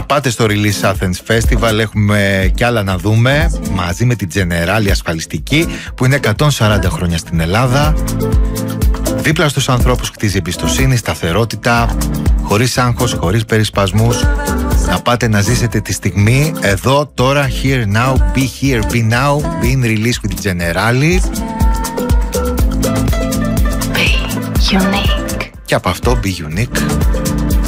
πάτε στο Release Athens Festival, έχουμε κι άλλα να δούμε, μαζί με την Generali ασφαλιστική που είναι 140 χρόνια στην Ελλάδα. Δίπλα στους ανθρώπους χτίζει εμπιστοσύνη, σταθερότητα, χωρίς άγχος, χωρίς περισπασμούς. Να πάτε να ζήσετε τη στιγμή εδώ, τώρα, here now, be here, be now, be in release with Generali. Be unique. Και από αυτό, be unique.